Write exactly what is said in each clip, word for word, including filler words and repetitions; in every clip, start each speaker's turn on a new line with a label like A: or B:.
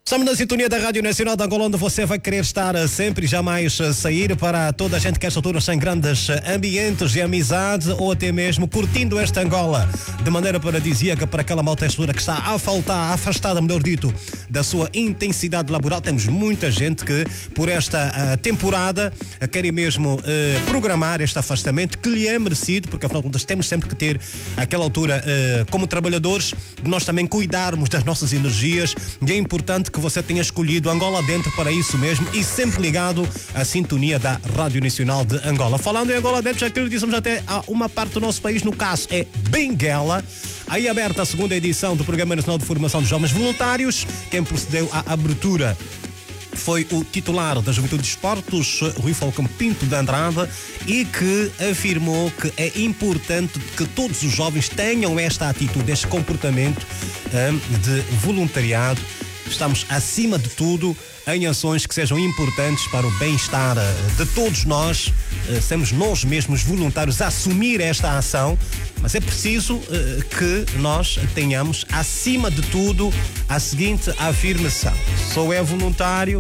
A: Estamos na sintonia da Rádio Nacional de Angola, onde você vai querer estar sempre e jamais sair. Para toda a gente que esta altura está em grandes ambientes de amizade ou até mesmo curtindo esta Angola de maneira paradisíaca, para aquela malta esta altura que está a faltar, afastada, melhor dito, da sua intensidade laboral. Temos muita gente que por esta uh, temporada uh, querem mesmo uh, programar este afastamento, que lhe é merecido, porque afinal de contas temos sempre que ter aquela altura uh, como trabalhadores, de nós também cuidarmos das nossas energias, e é importante que que você tenha escolhido Angola Dentro para isso mesmo e sempre ligado à sintonia da Rádio Nacional de Angola. Falando em Angola Dentro, já que lhe dissemos até a uma parte do nosso país, no caso é Benguela. Aí aberta a segunda edição do Programa Nacional de Formação de Jovens Voluntários. Quem procedeu à abertura foi o titular da Juventude de Esportes, Rui Falcão Pinto de Andrade, e que afirmou que é importante que todos os jovens tenham esta atitude, este comportamento um, de voluntariado. Estamos, acima de tudo, em ações que sejam importantes para o bem-estar de todos nós. Sermos nós mesmos voluntários a assumir esta ação, mas é preciso que nós tenhamos, acima de tudo, a seguinte afirmação: só é voluntário,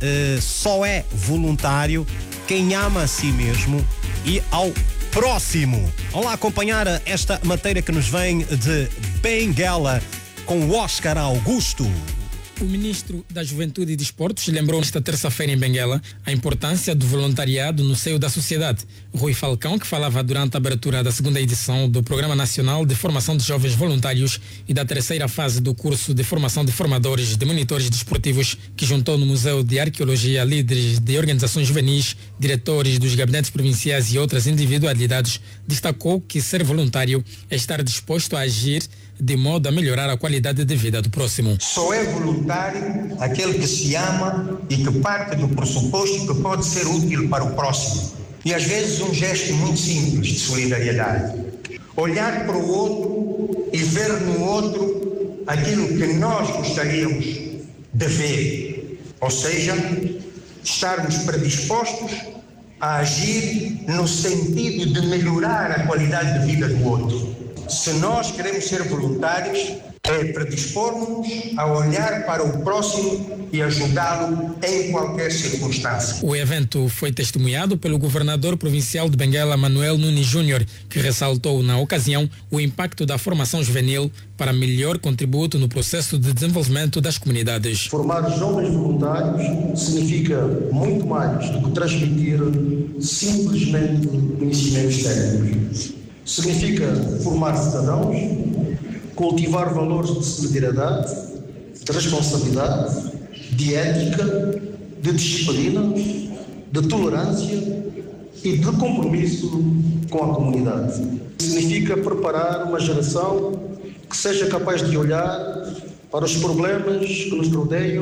A: só é voluntário quem ama a si mesmo e ao próximo. Vamos lá acompanhar esta matéria que nos vem de Benguela com o Oscar Augusto.
B: O ministro da Juventude e Desportos lembrou nesta terça-feira em Benguela a importância do voluntariado no seio da sociedade. Rui Falcão, que falava durante a abertura da segunda edição do Programa Nacional de Formação de Jovens Voluntários e da terceira fase do curso de formação de formadores de monitores desportivos, que juntou no Museu de Arqueologia líderes de organizações juvenis, diretores dos gabinetes provinciais e outras individualidades, destacou que ser voluntário é estar disposto a agir de modo a melhorar a qualidade de vida do próximo.
C: Só é voluntário aquele que se ama e que parte do pressuposto que pode ser útil para o próximo. E às vezes um gesto muito simples de solidariedade. Olhar para o outro e ver no outro aquilo que nós gostaríamos de ver. Ou seja, estarmos predispostos a agir no sentido de melhorar a qualidade de vida do outro. Se nós queremos ser voluntários, é predispor-nos a olhar para o próximo e ajudá-lo em qualquer circunstância.
B: O evento foi testemunhado pelo governador provincial de Benguela, Manuel Nunes Júnior, que ressaltou na ocasião o impacto da formação juvenil para melhor contributo no processo de desenvolvimento das comunidades.
D: Formar jovens voluntários significa muito mais do que transmitir simplesmente conhecimentos técnicos. Significa formar cidadãos, cultivar valores de solidariedade, de responsabilidade, de ética, de disciplina, de tolerância e de compromisso com a comunidade. Significa preparar uma geração que seja capaz de olhar para os problemas que nos rodeiam,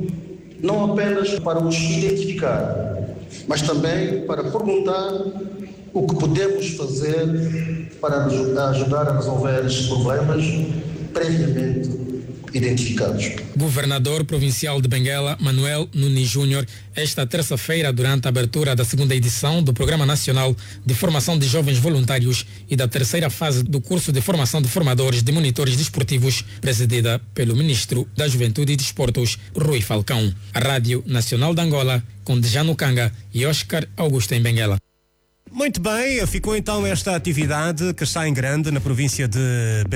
D: não apenas para os identificar, mas também para perguntar o que podemos fazer para ajudar a resolver estes problemas previamente identificados.
B: Governador provincial de Benguela, Manuel Nunes Júnior, esta terça-feira, durante a abertura da segunda edição do Programa Nacional de Formação de Jovens Voluntários e da terceira fase do curso de formação de formadores de monitores desportivos, presidida pelo ministro da Juventude e Desportos, Rui Falcão. A Rádio Nacional de Angola, com Dejano Kanga e Oscar Augusto em Benguela.
A: Muito bem, ficou então esta atividade que está em grande na província de